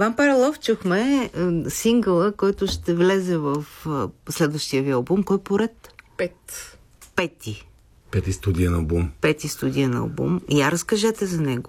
Vampire Love чухме сингъла, който ще влезе в следващия ви албум. Кой поред? Пети. Пети студиен албум. Пети студиен албум. Я разкажете за него.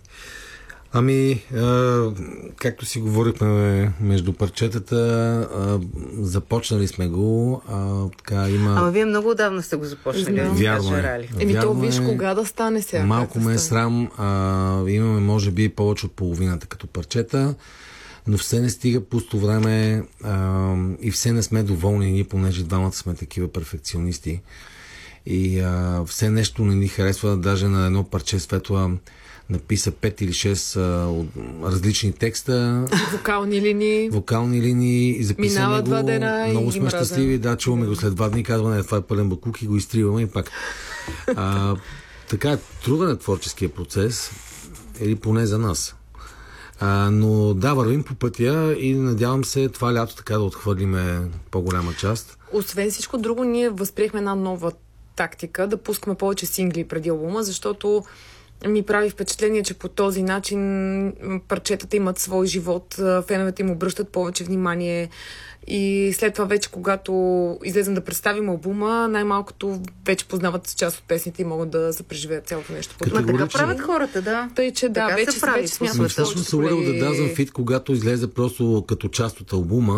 Както си говорихме между парчетата, започнали сме го. Ама вие много отдавна сте го започнали. Вярно е. То виж кога да стане сега. Малко ме е срам. Имаме може би повече от половината като парчета, но все не стига пусто време и все не сме доволни, ние, понеже двамата сме такива перфекционисти. И все нещо не ни харесва. Даже на едно парче Светла написа 5 или 6 различни текста. Вокални линии. И записаме го. Много сме щастливи. Да, чуваме го след 2 дни. Казваме, това е пълен бакук и го изтриваме и пак. Така, труден е творческия процес. Или поне за нас. Но да, вървим по пътя и надявам се това лято така да отхвърлиме по-голяма част. Освен всичко друго, ние възприехме една нова тактика да пускаме повече сингли преди албума, защото ми прави впечатление, че по този начин парчетата имат свой живот, феновете им обръщат повече внимание и след това вече, когато излезем да представим албума, най-малкото вече познават част от песните и могат да се преживеят цялото нещо. Така правят хората, да. Тъй, че да, вече прави. смятам, всъщност се да дазам фит, когато излезе просто като част от албума,